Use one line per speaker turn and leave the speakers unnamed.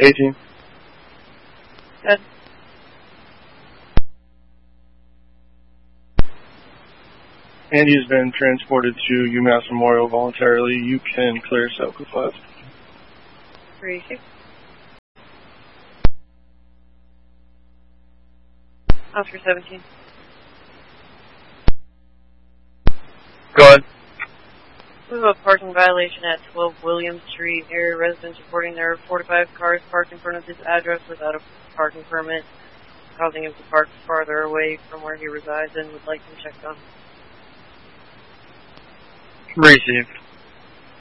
18.
Good.
Andy's been transported to UMass Memorial voluntarily. You can clear yourself with 5.
Appreciate. Oscar 17.
Go ahead.
We have a parking violation at 12 William Street. Area residents reporting there are 4 to 5 cars parked in front of his address without a parking permit, causing him to park farther away from where he resides and would like him checked on.
Received.